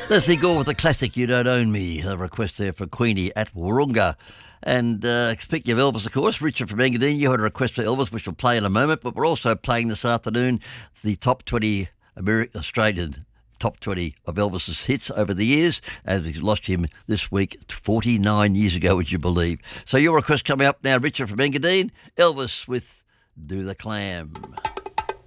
Leslie Gore with the classic You Don't Own Me. A request there for Queenie at Wahroonga. And speaking of Elvis, of course, Richard from Engadine, you had a request for Elvis, which we'll play in a moment, but we're also playing this afternoon the top 20 Australian top 20 of Elvis's hits over the years, as we lost him this week 49 years ago, would you believe? So your request coming up now, Richard from Engadine, Elvis with Do the Clam.